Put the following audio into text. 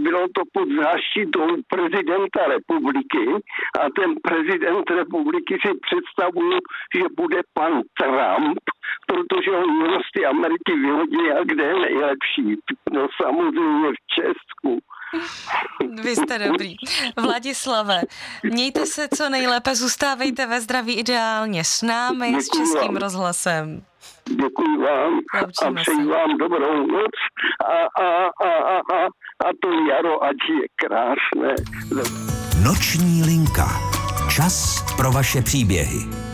bylo to pod záštitou prezidenta republiky a ten prezident republiky si představuje, že bude pan Trump, protože on z té Ameriky vyhodí a kde je nejlepší. No samozřejmě v Česku. Vy jste dobrý. Vladislave, mějte se co nejlépe, zůstávejte ve zdraví ideálně s námi, děkuji s Českým vám. Rozhlasem. Děkuji vám a přeji vám dobrou noc a to jaro, ať je krásné. Noční linka. Čas pro vaše příběhy.